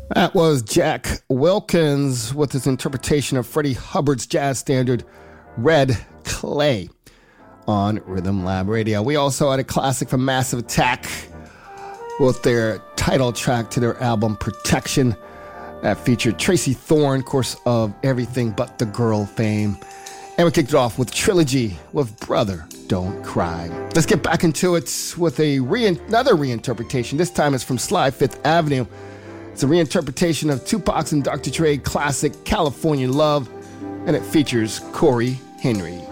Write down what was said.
That was Jack Wilkins with his interpretation of Freddie Hubbard's jazz standard, Red Clay, on Rhythm Lab Radio. We also had a classic from Massive Attack with their title track to their album, Protection, that featured Tracy Thorn, of course, of Everything But the Girl fame. And we kicked it off with Trilogy with Brother Don't Cry. Let's get back into it with another reinterpretation. This time it's from Sly Fifth Avenue. It's a reinterpretation of Tupac's and Dr. Dre classic California Love, and it features Corey Henry.